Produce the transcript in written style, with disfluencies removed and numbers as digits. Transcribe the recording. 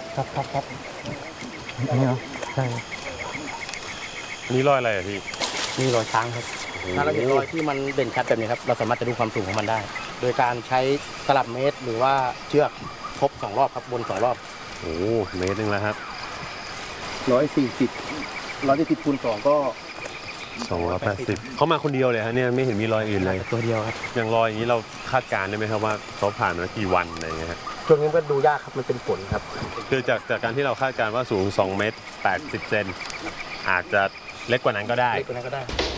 ครับนี่เหรอใช่นี่รอยอะไรอ่ะพี่นี่รอยช้างครับถ้าเราเห็นรอยที่มันเด่นชัดแบบนี้ครับเราสามารถจะดูความสูงของมันได้โดยการใช้ตลับเมตรหรือว่าเชือกครบ2 รอบครับบน2 รอบโอ้เมตรนึงแล้วครับ 140คูณ2ก็ 280เขามาคนเดียวเลยฮะเนี่ยไม่เห็นมีรอยอื่นเลยตัวเดียวครับอย่างรอยอย่างนี้เราคาดการณ์ได้ไหมครับว่าเขาผ่านมากี่วันอะไรเงี้ยครับช่วงนี้ก็ดูยากครับมันเป็นฝนครับคือจากการที่เราคาดการณ์ว่าสูง2 เมตร 80 เซนอาจจะเล็กกว่านั้นก็ได้เล็กกว่านั้นก็ได้